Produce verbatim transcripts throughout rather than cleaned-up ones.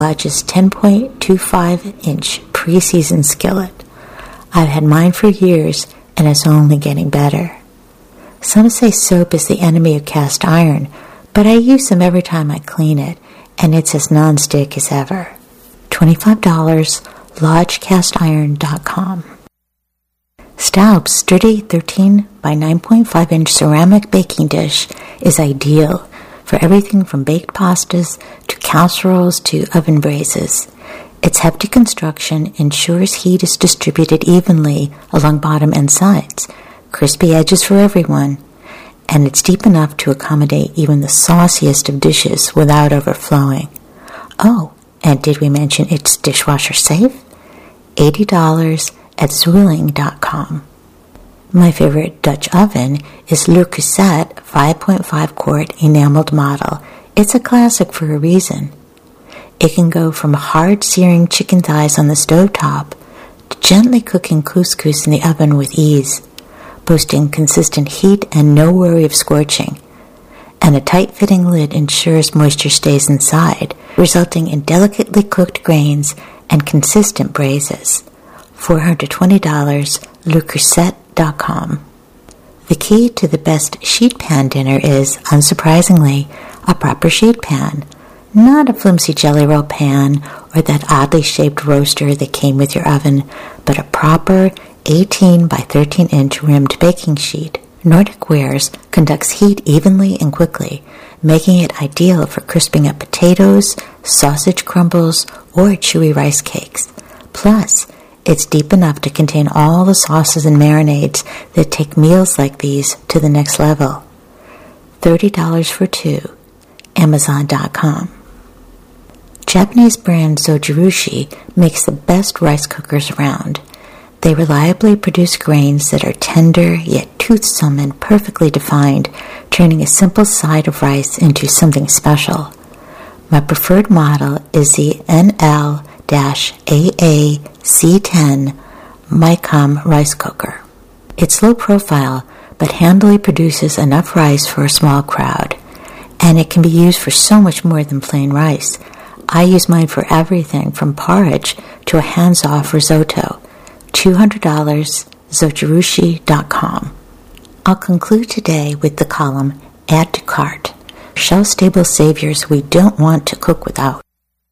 largest ten point two five inch pre-seasoned skillet. I've had mine for years, and it's only getting better. Some say soap is the enemy of cast iron, but I use them every time I clean it, and it's as non-stick as ever. twenty-five dollars, lodge cast iron dot com. Staub's sturdy thirteen by nine point five inch ceramic baking dish is ideal for everything from baked pastas to casseroles to oven braises. Its hefty construction ensures heat is distributed evenly along bottom and sides, crispy edges for everyone, and it's deep enough to accommodate even the sauciest of dishes without overflowing. Oh, and did we mention it's dishwasher safe? eighty dollars at zwilling dot com. My favorite Dutch oven is Le Creuset five point five quart enameled model. It's a classic for a reason. It can go from hard searing chicken thighs on the stovetop to gently cooking couscous in the oven with ease, boasting consistent heat and no worry of scorching. And a tight-fitting lid ensures moisture stays inside, resulting in delicately cooked grains and consistent braises. four hundred twenty dollars, le creuset dot com. The key to the best sheet pan dinner is, unsurprisingly, a proper sheet pan. Not a flimsy jelly roll pan or that oddly shaped roaster that came with your oven, but a proper eighteen by thirteen inch rimmed baking sheet. Nordic Wares conducts heat evenly and quickly, making it ideal for crisping up potatoes, sausage crumbles, or chewy rice cakes. Plus, it's deep enough to contain all the sauces and marinades that take meals like these to the next level. thirty dollars for two, amazon dot com. Japanese brand Zojirushi makes the best rice cookers around. They reliably produce grains that are tender yet toothsome and perfectly defined, turning a simple side of rice into something special. My preferred model is the N L A A C ten Micom rice cooker. It's low profile, but handily produces enough rice for a small crowd, and it can be used for so much more than plain rice. I use mine for everything from porridge to a hands-off risotto. two hundred dollars, zojirushi dot com. I'll conclude today with the column Add to Cart, shelf-stable saviors we don't want to cook without.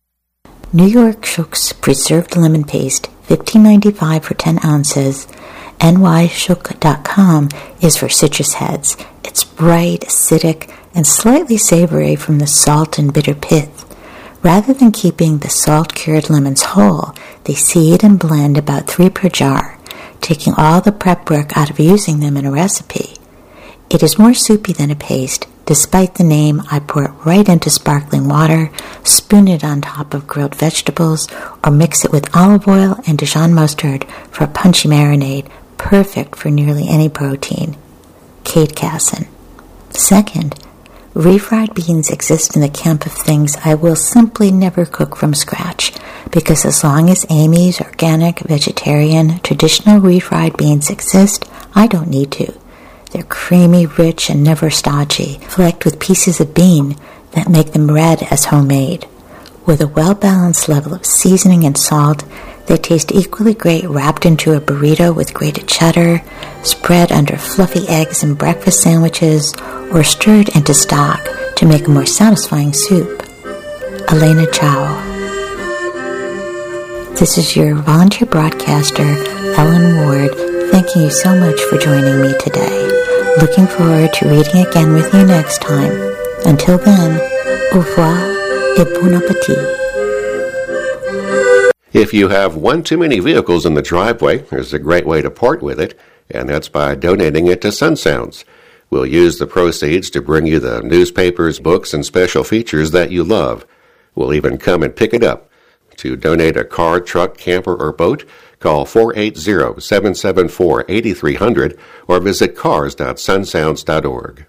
New York Shook's preserved lemon paste, fifteen ninety-five for ten ounces. N Y shook dot com is for citrus heads. It's bright, acidic, and slightly savory from the salt and bitter pith. Rather than keeping the salt-cured lemons whole, they seed and blend about three per jar, taking all the prep work out of using them in a recipe. It is more soupy than a paste. Despite the name, I pour it right into sparkling water, spoon it on top of grilled vegetables, or mix it with olive oil and Dijon mustard for a punchy marinade, perfect for nearly any protein. Kate Casson. Second, refried beans exist in the camp of things I will simply never cook from scratch, because as long as Amy's organic, vegetarian, traditional refried beans exist, I don't need to. They're creamy, rich, and never stodgy, flecked with pieces of bean that make them red as homemade. With a well-balanced level of seasoning and salt, they taste equally great wrapped into a burrito with grated cheddar, spread under fluffy eggs in breakfast sandwiches, or stirred into stock to make a more satisfying soup. Elena Chow. This is your volunteer broadcaster, Ellen Ward, thanking you so much for joining me today. Looking forward to reading again with you next time. Until then, au revoir et bon appétit. If you have one too many vehicles in the driveway, there's a great way to part with it, and that's by donating it to Sun Sounds. We'll use the proceeds to bring you the newspapers, books, and special features that you love. We'll even come and pick it up. To donate a car, truck, camper, or boat, call four eight zero, seven seven four, eight three zero zero or visit cars dot sun sounds dot org.